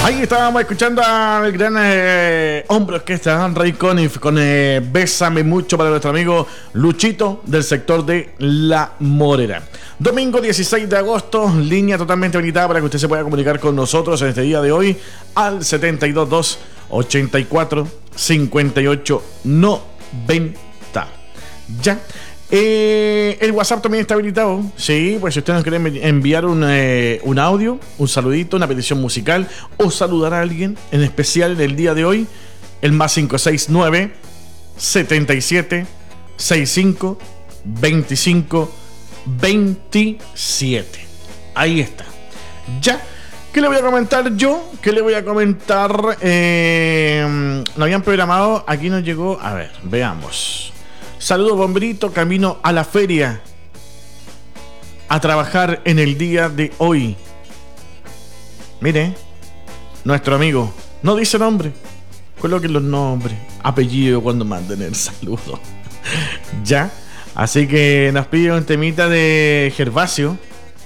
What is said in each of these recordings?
Ahí estábamos escuchando al gran hombre orquesta Ray Conniff con Bésame Mucho para nuestro amigo Luchito del sector de La Morera. Domingo 16 de agosto, línea totalmente habilitada para que usted se pueda comunicar con nosotros en este día de hoy al 722 84 58 90. Ya. El WhatsApp también está habilitado. Sí, pues si usted nos quiere enviar un audio, un saludito, una petición musical o saludar a alguien en especial en el día de hoy, el más 569 77 65 25 27. Ahí está. Ya. ¿Qué le voy a comentar yo? ¿Qué le voy a comentar? Lo habían programado. Aquí nos llegó. A ver, veamos. Saludos, bomberito, camino a la feria a trabajar en el día de hoy. Mire, nuestro amigo no dice nombre, coloquen los nombres, apellido cuando manden el saludo. Ya, así que nos pide un temita de Gervasio.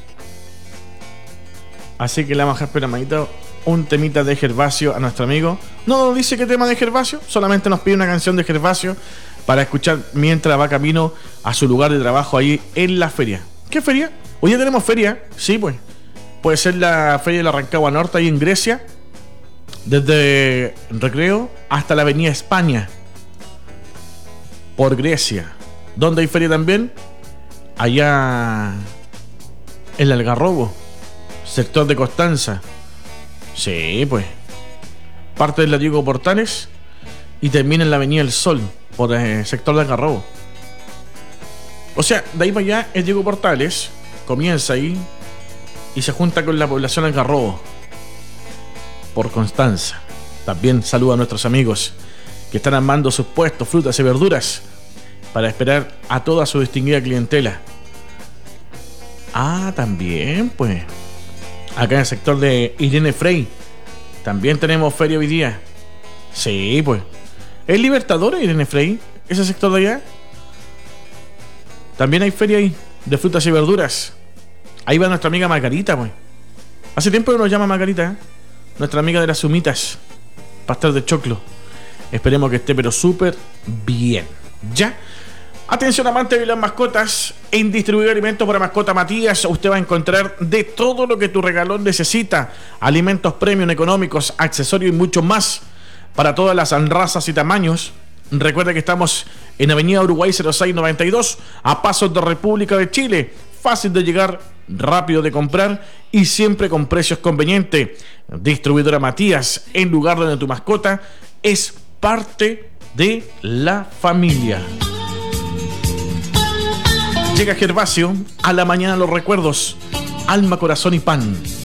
Así que le vamos a dejar programadito un temita de Gervasio a nuestro amigo. No dice qué tema de Gervasio, solamente nos pide una canción de Gervasio para escuchar mientras va camino a su lugar de trabajo ahí en la feria. ¿Qué feria? Hoy ya tenemos feria, sí, pues. Puede ser la feria de la Rancagua Norte ahí en Grecia, desde Recreo hasta la Avenida España, por Grecia. ¿Dónde hay feria también? Allá en el Algarrobo, sector de Constanza. Sí, pues. Parte de la Diego Portales y termina en la Avenida El Sol, por el sector de Algarrobo. O sea, de ahí para allá es Diego Portales, comienza ahí y se junta con la población Algarrobo por Constanza. También saluda a nuestros amigos que están armando sus puestos, frutas y verduras para esperar a toda su distinguida clientela. Ah, también, pues, acá en el sector de Irene Frey también tenemos feria hoy día. Sí, pues. ¿Es Libertadores, Irene Frey? ¿Ese sector de allá? También hay feria ahí de frutas y verduras. Ahí va nuestra amiga Margarita, pues. Hace tiempo que nos llama Margarita, ¿eh? Nuestra amiga de las humitas, pastel de choclo. Esperemos que esté pero súper bien. ¿Ya? Atención, amante de las mascotas. En Distribuidor Alimentos para Mascota Matías usted va a encontrar de todo lo que tu regalón necesita. Alimentos premium, económicos, accesorios y mucho más para todas las razas y tamaños. Recuerda que estamos en Avenida Uruguay 0692, a pasos de República de Chile. Fácil de llegar, rápido de comprar y siempre con precios convenientes. Distribuidora Matías, el lugar donde tu mascota es parte de la familia. Llega Gervasio, a la mañana los recuerdos, alma, corazón y pan.